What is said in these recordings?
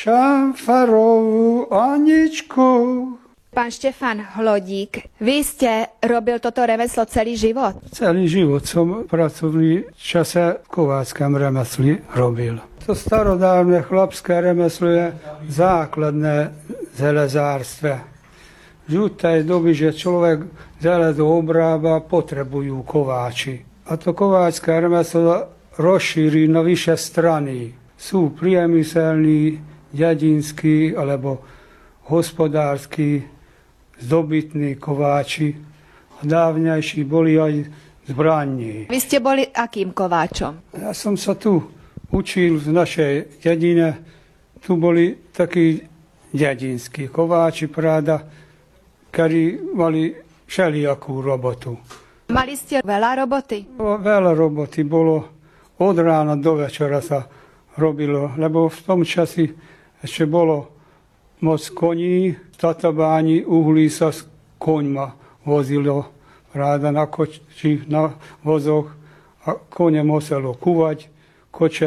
Šamfarovú Aničku. Pán Štefan Hlodík, vy ste robil toto remeslo celý život? Celý život som pracovný v čase v kováckom remesli robil. To starodávne chlapské remeslo je základné železárstve. V tej doby, že človek železo obrába, potrebujú kováči. A to kováčské remeslo rozšíri na vyššie strany. Sú priemyselní, dedinskí alebo hospodárski, zdobytní kováči. A dávnejší boli aj zbranní. Vy ste boli akým kováčom? Ja som sa tu učil v našej dedine. Tu boli takí dedinskí kováči, práda, ktorí mali všelijakú robotu. Mali ste veľa roboty? Veľa roboty bolo. Od rána do večera sa robilo, lebo v tom časi ešte bolo moc koní, v Tatabáni uhlí sa s koňma vozilo, ráda na koči, na vozoch a kone muselo kúvať, koče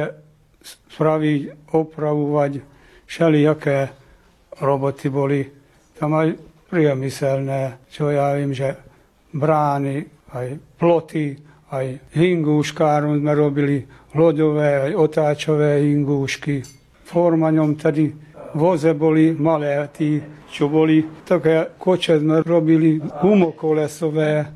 spraviť, opravovať, všelijaké roboty boli. Tam aj priemyselné, čo ja viem, že brány, aj ploty, aj hingúškárom sme robili loďové, aj otáčové hingúšky. Formaňom tedy voze boli malé, tí, čo boli také koče sme robili gumokolesové,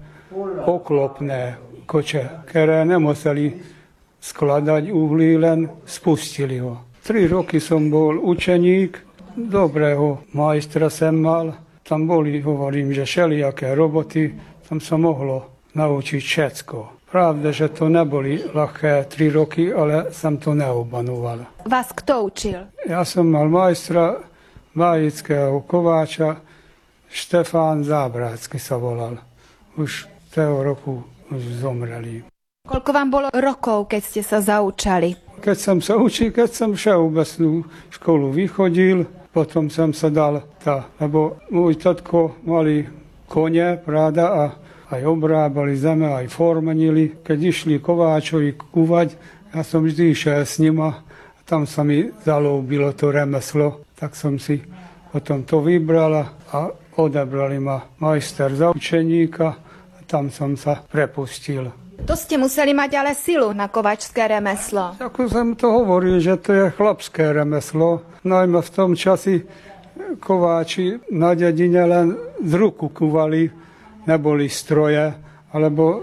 oklopné koče, ktoré nemuseli skladať uhlí, len spustili ho. 3 roky som bol učeník, dobrého majstra som mal, tam boli, hovorím, že všelijaké roboty, tam sa mohlo naučiť všetko. Pravda, že to neboli ľahké 3 roky, ale som to neobanoval. Vás kto učil? Ja som mal majstra bajického kováča, Štefán Zábrácky sa volal. Už toho roku už zomreli. Koľko vám bolo rokov, keď ste sa zaučali? Keď som sa učil, keď som všeobecnú školu vychodil, potom som sa dal lebo môj tatko mali kone, práda, a aj obrábali zeme, aj formanili. Keď išli kováčovi kúvať, ja som vždy išiel s nima. Tam sa mi zalúbilo to remeslo, tak som si potom to vybral a odebrali ma majster za učeníka a tam som sa prepustil. To ste museli mať ale silu na kovačské remeslo. Ako som to hovoril, že to je chlapské remeslo. Najmä v tom časi kováči na dedine len z ruku kúvali, neboli stroje, alebo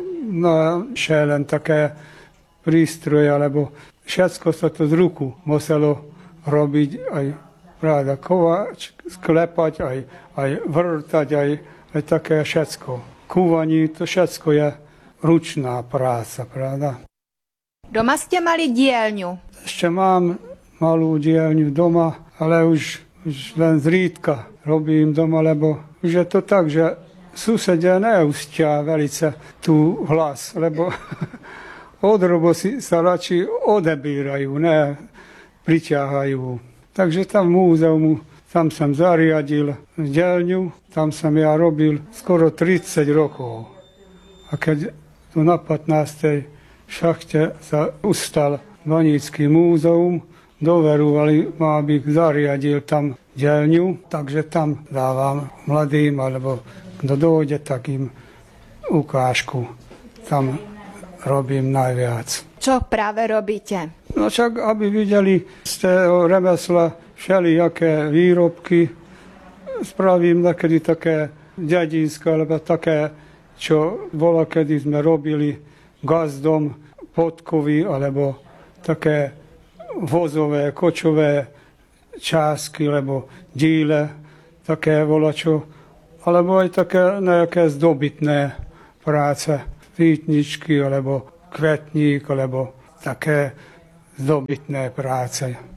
len také prístroje, alebo všetko sa to z ruku muselo robiť, aj práda kováč, sklepať, aj vrtať, aj také všetko. Kúvaní, to všetko je ručná práca, pravda. Doma ste mali dielňu? Ešte mám malú dielňu doma, ale už len zriedka robím doma, lebo už je to tak, že susedia neustia velice tu hlas, lebo odrobosi sa radšej odebírajú, ne priťahajú. Takže tam v múzeu, tam som zariadil dielňu, tam som ja robil skoro 30 rokov. A keď tu na 15. šachte sa ustal Banícky múzeum, doverovali ma, aby zariadil tam dielňu, takže tam dávam mladým, alebo kto dojde, tak im ukážku. Tam robím najviac. Čo práve robíte? No však, aby videli z toho remesla všelijaké výrobky, spravím nakedy také dedinské, alebo také, čo bola, kedy sme robili gazdom podkovy, alebo také vozové, kočové čásky, alebo díle, také volačo, alebo aj také nejaké zdobytné práce, výtničky, alebo kvetník, alebo také zdobytné práce.